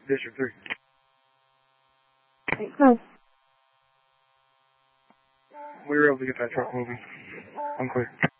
District 3. No. We were able to get that truck moving. Unclear.